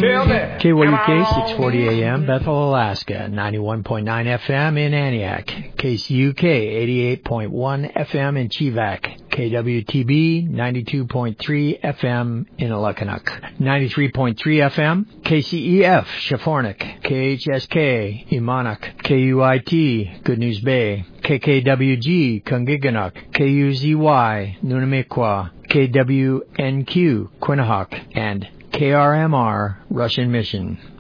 KYUK 640 AM, Bethel, Alaska, 91.9 FM in Antioch, KCUK 88.1 FM in Chivak, KWTB 92.3 FM in Alakanuk, 93.3 FM, KCEF Shafornik, KHSK Imanak, KUIT Good News Bay, KKWG Kungiganak, KUZY Nunamikwa, KWNQ Quinnahock, and KRMR Russian Mission.